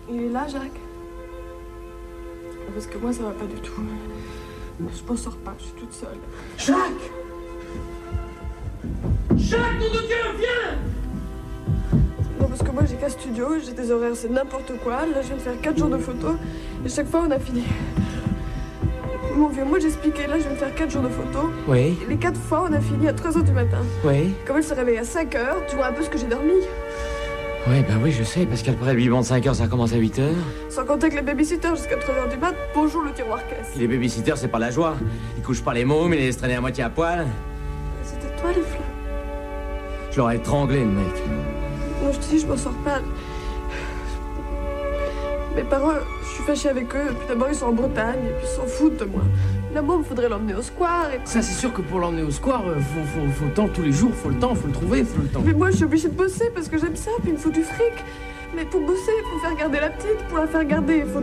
Il est là, Jacques? Parce que moi, ça va pas du tout. Je m'en sors pas, je suis toute seule. Jacques! Jacques, nom de Dieu, viens! Non, parce que moi, j'ai qu'un studio, j'ai des horaires, c'est n'importe quoi. Là, je viens de faire 4 jours de photos, et chaque fois, on a fini. Mon vieux, moi, j'expliquais, là, je viens de faire 4 jours de photos. Oui. Et les 4 fois, on a fini à 3h du matin. Oui. Comme elle se réveille à 5h, tu vois un peu ce que j'ai dormi. Ouais, bah oui, je sais, parce qu'après le bilan de 5 heures, ça commence à 8 heures. Sans compter que les babysitters jusqu'à 3h du mat, bonjour le tiroir caisse. Les babysitters, c'est pas la joie. Ils couchent pas les mômes, ils les laissent traîner à moitié à poil. C'était toi, les flammes. Je l'aurais étranglé, le mec. Non, je te dis, je m'en sors pas. Mes parents, je suis fâchée avec eux. Puis d'abord, ils sont en Bretagne, et puis ils s'en foutent de moi. Là-bas, il faudrait l'emmener au square. Et... Ça, c'est sûr que pour l'emmener au square, faut le temps tous les jours, faut le temps, faut le trouver, faut le temps. Mais moi, je suis obligée de bosser parce que j'aime ça, puis il me faut du fric. Mais pour bosser, il faut faire garder la petite. Pour la faire garder, il faut